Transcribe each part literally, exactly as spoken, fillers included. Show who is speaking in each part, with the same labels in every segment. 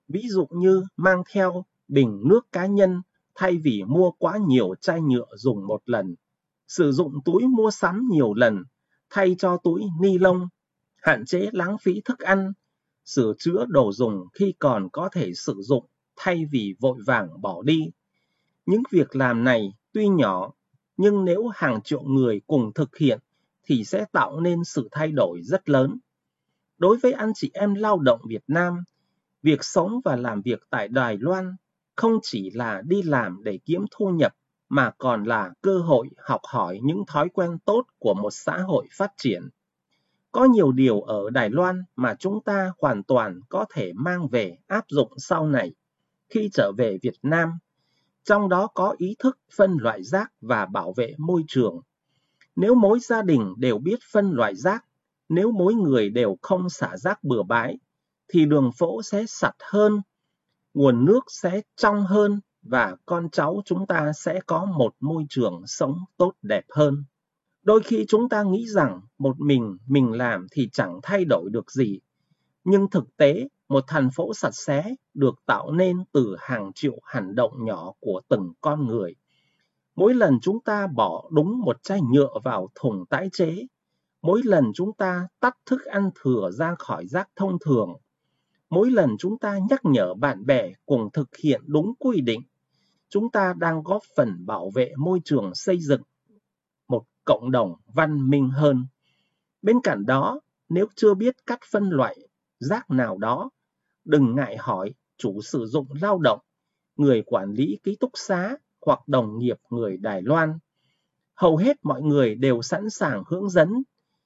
Speaker 1: Ví dụ như mang theo bình nước cá nhân thay vì mua quá nhiều chai nhựa dùng một lần, sử dụng túi mua sắm nhiều lần thay cho túi ni lông, hạn chế lãng phí thức ăn, sửa chữa đồ dùng khi còn có thể sử dụng thay vì vội vàng bỏ đi. Những việc làm này tuy nhỏ, nhưng nếu hàng triệu người cùng thực hiện thì sẽ tạo nên sự thay đổi rất lớn. Đối với anh chị em lao động Việt Nam, việc sống và làm việc tại Đài Loan không chỉ là đi làm để kiếm thu nhập, mà còn là cơ hội học hỏi những thói quen tốt của một xã hội phát triển. Có nhiều điều ở Đài Loan mà chúng ta hoàn toàn có thể mang về áp dụng sau này khi trở về Việt Nam, trong đó có ý thức phân loại rác và bảo vệ môi trường. Nếu mỗi gia đình đều biết phân loại rác, nếu mỗi người đều không xả rác bừa bãi, thì đường phố sẽ sạch hơn, nguồn nước sẽ trong hơn và con cháu chúng ta sẽ có một môi trường sống tốt đẹp hơn. Đôi khi chúng ta nghĩ rằng một mình mình làm thì chẳng thay đổi được gì, nhưng thực tế một thành phố sạch sẽ được tạo nên từ hàng triệu hành động nhỏ của từng con người. Mỗi lần chúng ta bỏ đúng một chai nhựa vào thùng tái chế, mỗi lần chúng ta tách thức ăn thừa ra khỏi rác thông thường, mỗi lần chúng ta nhắc nhở bạn bè cùng thực hiện đúng quy định, chúng ta đang góp phần bảo vệ môi trường, xây dựng một cộng đồng văn minh hơn. Bên cạnh đó, nếu chưa biết cách phân loại rác nào đó, đừng ngại hỏi chủ sử dụng lao động, người quản lý ký túc xá hoặc đồng nghiệp người Đài Loan. Hầu hết mọi người đều sẵn sàng hướng dẫn.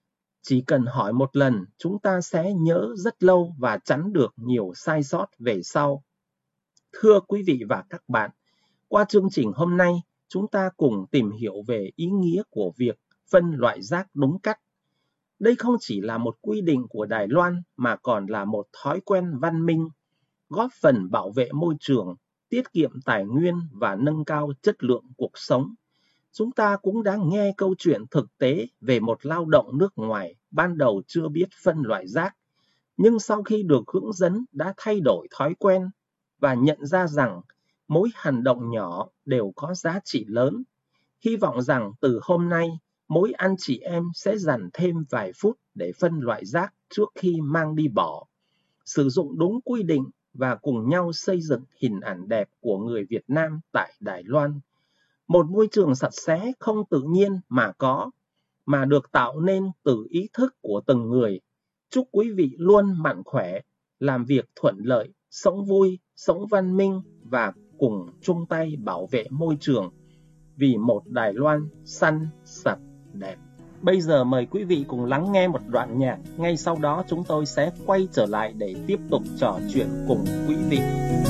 Speaker 1: Chỉ cần hỏi một lần, chúng ta sẽ nhớ rất lâu và tránh được nhiều sai sót về sau. Thưa quý vị và các bạn, qua chương trình hôm nay, chúng ta cùng tìm hiểu về ý nghĩa của việc phân loại rác đúng cách. Đây không chỉ là một quy định của Đài Loan mà còn là một thói quen văn minh, góp phần bảo vệ môi trường, tiết kiệm tài nguyên và nâng cao chất lượng cuộc sống. Chúng ta cũng đã nghe câu chuyện thực tế về một lao động nước ngoài ban đầu chưa biết phân loại rác, nhưng sau khi được hướng dẫn đã thay đổi thói quen và nhận ra rằng mỗi hành động nhỏ đều có giá trị lớn. Hy vọng rằng từ hôm nay, mỗi anh chị em sẽ dành thêm vài phút để phân loại rác trước khi mang đi bỏ, sử dụng đúng quy định và cùng nhau xây dựng hình ảnh đẹp của người Việt Nam tại Đài Loan. Một môi trường sạch sẽ không tự nhiên mà có, mà được tạo nên từ ý thức của từng người. Chúc quý vị luôn mạnh khỏe, làm việc thuận lợi, sống vui, sống văn minh và cùng chung tay bảo vệ môi trường vì một Đài Loan xanh, sạch, đẹp. Bây giờ mời quý vị cùng lắng nghe một đoạn nhạc, ngay sau đó chúng tôi sẽ quay trở lại để tiếp tục trò chuyện cùng quý vị.